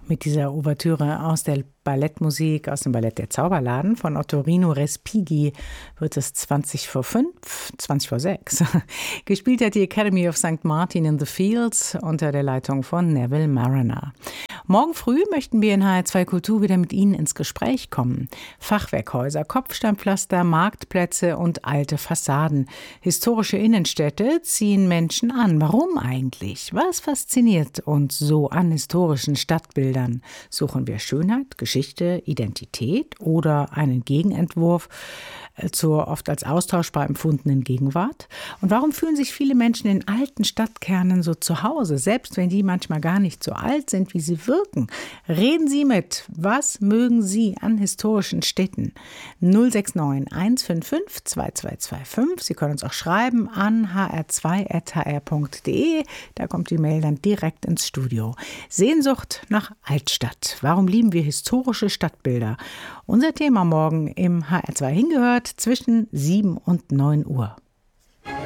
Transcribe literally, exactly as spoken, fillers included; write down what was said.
mit dieser Ouvertüre aus der Ballettmusik, aus dem Ballett Der Zauberladen von Ottorino Respighi wird es zwanzig vor fünf, zwanzig vor sechs. Gespielt hat die Academy of Sankt Martin in the Fields unter der Leitung von Neville Marriner. Morgen früh möchten wir in H R zwei Kultur wieder mit Ihnen ins Gespräch kommen. Fachwerkhäuser, Kopfsteinpflaster, Marktplätze und alte Fassaden. Historische Innenstädte ziehen Menschen an. Warum eigentlich? Was fasziniert uns so an historischen Stadtbildern? Suchen wir Schönheit, Geschichte, Identität oder einen Gegenentwurf zur oft als austauschbar empfundenen Gegenwart? Und warum fühlen sich viele Menschen in alten Stadtkernen so zu Hause, selbst wenn die manchmal gar nicht so alt sind, wie sie wirken? Reden Sie mit. Was mögen Sie an historischen Städten? null sechs neun eins fünf fünf zwei zwei zwei fünf. Sie können uns auch schreiben an h r zwei at h r punkt d e. Da kommt die Mail dann direkt ins Studio. Sehnsucht nach Altstadt. Warum lieben wir historische Stadtbilder? Unser Thema morgen im H R zwei hingehört zwischen sieben und neun Uhr.